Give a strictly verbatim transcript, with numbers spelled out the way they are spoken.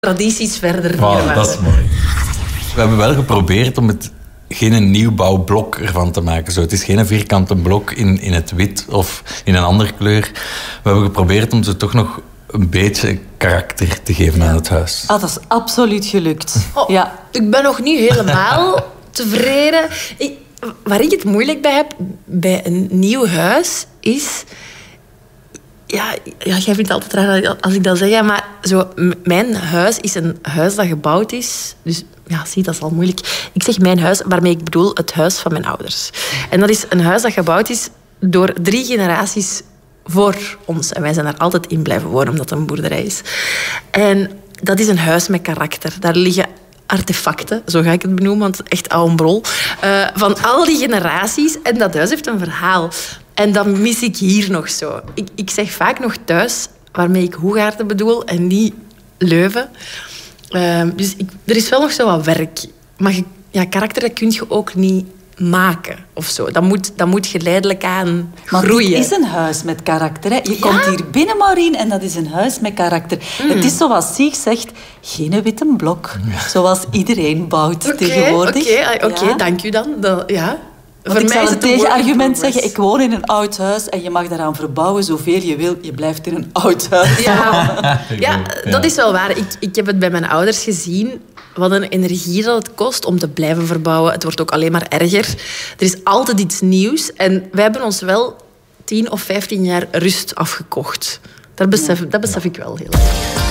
tradities verder Wow, neerwaarden. dat is mooi. We hebben wel geprobeerd om het geen nieuwbouwblok ervan te maken. Zo, het is geen vierkante blok in, in het wit of in een andere kleur. We hebben geprobeerd om ze toch nog een beetje karakter te geven aan het huis. Ah, dat is absoluut gelukt. Oh, Ja. Ik ben nog niet helemaal tevreden. Ik, waar ik het moeilijk bij heb, bij een nieuw huis, is... Ja, ja, jij vindt het altijd raar als ik dat zeg, maar zo, m- mijn huis is een huis dat gebouwd is. Dus ja, zie, dat is al moeilijk. Ik zeg mijn huis, waarmee ik bedoel het huis van mijn ouders. En dat is een huis dat gebouwd is door drie generaties voor ons. En wij zijn daar altijd in blijven wonen, omdat het een boerderij is. En dat is een huis met karakter. Daar liggen artefacten, zo ga ik het benoemen, want echt oude brol, uh, van al die generaties. En dat huis heeft een verhaal. En dat mis ik hier nog zo. Ik, ik zeg vaak nog thuis, waarmee ik Hoegaarden bedoel en niet Leuven. Uh, dus ik, er is wel nog zo wat werk. Maar je, ja, karakter dat kun je ook niet maken of zo. Dat moet, dat moet geleidelijk aan Maar groeien. het is een huis met karakter. Hè. Je Ja? komt hier binnen, Maureen, en dat is een huis met karakter. Mm. Het is zoals Sieg zegt, geen witte blok. Zoals iedereen bouwt Oké, tegenwoordig. Oké, oké, Ja. dank u dan. Dat, ja. Want ik zal is een het een tegenargument work in zeggen. progress. Ik woon in een oud huis en je mag daaraan verbouwen zoveel je wil. Je blijft in een oud huis. Ja, ja, Ja. dat is wel waar. Ik, ik heb het bij mijn ouders gezien. Wat een energie dat het kost om te blijven verbouwen. Het wordt ook alleen maar erger. Er is altijd iets nieuws. En wij hebben ons wel tien of vijftien jaar rust afgekocht. Dat besef, dat besef ik wel heel erg.